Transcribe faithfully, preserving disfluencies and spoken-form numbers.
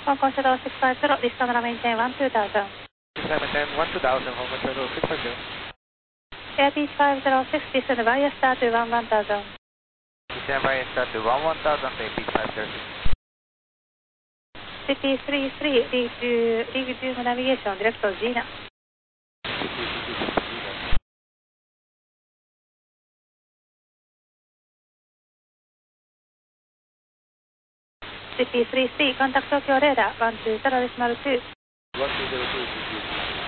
香港シャドウシックスファイブゼロ、ディスカウントメインテンワンツータウザン。 maintain one two thousand, Hong Kong Shadow six five zero. Air Beach five zero six, descend via star to one one thousand. Descend via star to one one thousand, Air Beach five zero six. City three three, resume navigation, direct to Gina. City three three, contact Tokyo radar one two zero decimal two. one two zero two.